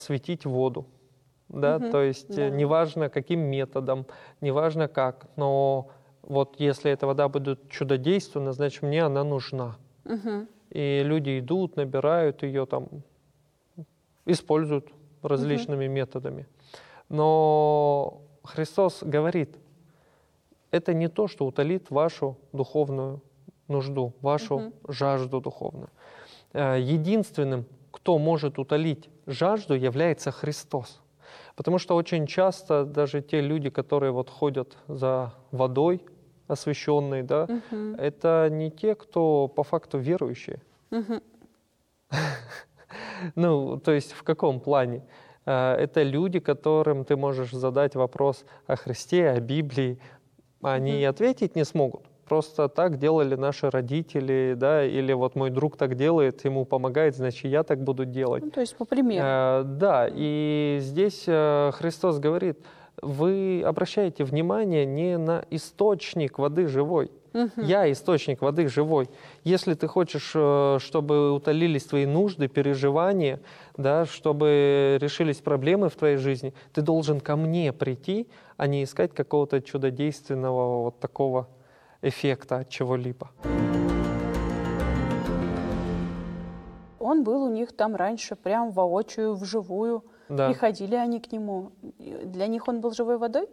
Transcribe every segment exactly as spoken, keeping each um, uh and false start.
светить воду. Да? Мгм. То есть Да. э, неважно каким методом, неважно как, но вот если эта вода будет чудодейственна, значит мне она нужна. Мгм. И люди идут, набирают ее, там, используют различными методами. Но Христос говорит, это не то, что утолит вашу духовную нужду, вашу Мгм. жажду духовную. Э, Единственным, кто может утолить жажду, является Христос. Потому что очень часто даже те люди, которые вот ходят за водой освященной, да, Мгм. это не те, кто по факту верующие. Мгм. Ну, то есть в каком плане? Э, Это люди, которым ты можешь задать вопрос о Христе, о Библии. Они Мгм. ответить не смогут. Просто так делали наши родители, да, или вот мой друг так делает, ему помогает, значит, я так буду делать. Ну, то есть по примеру. Э, Да, и здесь э, Христос говорит, вы обращаете внимание не на источник воды живой. Мгм. Я источник воды живой. Если ты хочешь, э, чтобы утолились твои нужды, переживания, да, чтобы решились проблемы в твоей жизни, ты должен ко мне прийти, а не искать какого-то чудодейственного вот такого эффекта от чего-либо. Он был у них там раньше, прям воочию, вживую. Да. Приходили они к нему. И для них он был живой водой?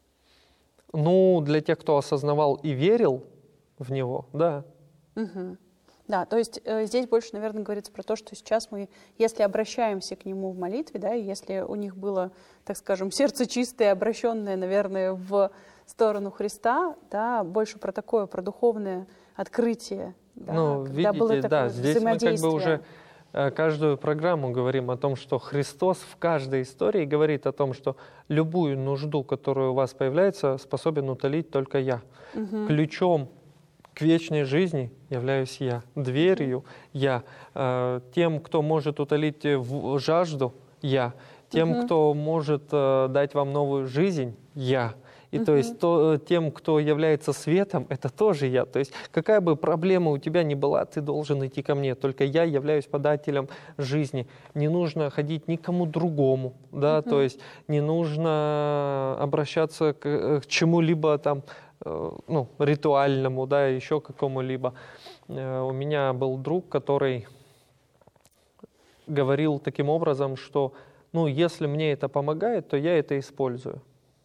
Ну, для тех, кто осознавал и верил в него, да. Мгм. Да, то есть э, здесь больше, наверное, говорится про то, что сейчас мы, если обращаемся к нему в молитве, да, и если у них было, так скажем, сердце чистое, обращенное, наверное, в сторону Христа, да, больше про такое, про духовное открытие, да, Ну, когда было видите, такое да, здесь мы как бы взаимодействие. уже э, каждую программу говорим о том, что Христос в каждой истории говорит о том, что любую нужду, которая у вас появляется, способен утолить только я. Мгм. Ключом к вечной жизни являюсь я, дверью я, э, тем, кто может утолить э, в- жажду, я, тем, Мгм. кто может э, дать вам новую жизнь, я. И то есть то, э, тем, кто является светом, это тоже я. То есть какая бы проблема у тебя ни была, ты должен идти ко мне. Только я являюсь подателем жизни. Не нужно ходить никому другому, да, то есть не нужно обращаться к, э, к чему-либо там, э, ну, ритуальному, да, еще какому-либо. Э, У меня был друг, который говорил таким образом, что, ну, если мне это помогает, то я это использую.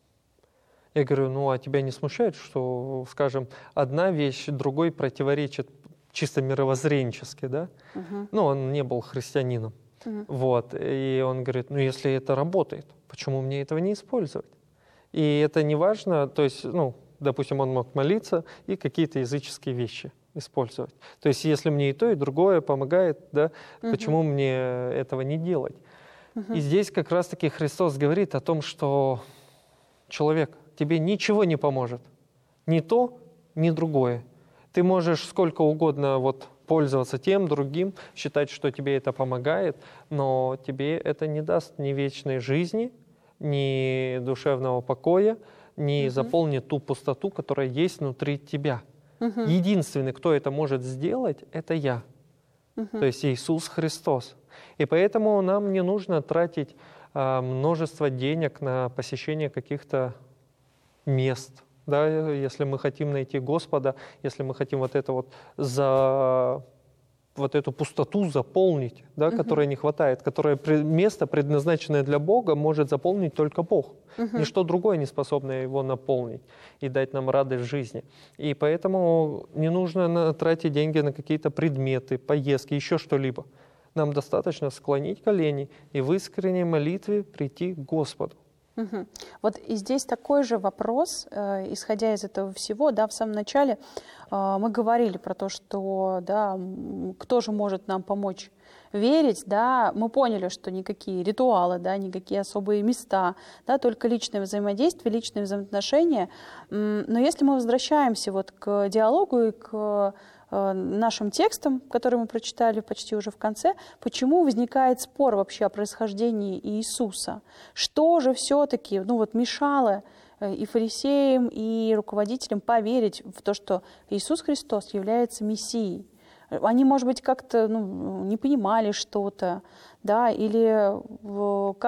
Я говорю, ну, а тебя не смущает, что, скажем, одна вещь другой противоречит чисто мировоззренчески, да? Мгм. Ну, он не был христианином. Мгм. Вот. И он говорит, ну, если это работает, почему мне этого не использовать? И это не важно, то есть, ну, допустим, он мог молиться и какие-то языческие вещи использовать. То есть, если мне и то, и другое помогает, да, Мгм. почему мне этого не делать? Мгм. И здесь как раз-таки Христос говорит о том, что человек, тебе ничего не поможет. Ни то, ни другое. Ты можешь сколько угодно вот пользоваться тем, другим, считать, что тебе это помогает, но тебе это не даст ни вечной жизни, ни душевного покоя, ни Мгм. заполнит ту пустоту, которая есть внутри тебя. Мгм. Единственный, кто это может сделать, это я. Мгм. То есть Иисус Христос. И поэтому нам не нужно тратить а, множество денег на посещение каких-то мест. Да, если мы хотим найти Господа, если мы хотим вот это вот за вот эту пустоту заполнить, да, которой не хватает, которое при- место, предназначенное для Бога, может заполнить только Бог. Ничто другое не способно его наполнить и дать нам радость в жизни. И поэтому не нужно на- тратить деньги на какие-то предметы, поездки, еще что-либо. Нам достаточно склонить колени и в искренней молитве прийти к Господу. Мгм. Вот и здесь такой же вопрос, э, исходя из этого всего, да, в самом начале э, мы говорили про то, что, да, м, кто же может нам помочь верить, да, мы поняли, что никакие ритуалы, да, никакие особые места, да, только личное взаимодействие, личные взаимоотношения. М, Но если мы возвращаемся вот к диалогу и к э, нашим текстам, которые мы прочитали почти уже в конце, почему возникает спор вообще о происхождении Иисуса? Что же все-таки, ну вот, мешало э, и фарисеям, и руководителям поверить в то, что Иисус Христос является Мессией? Они, может быть, как-то ну, не понимали что-то, да, или как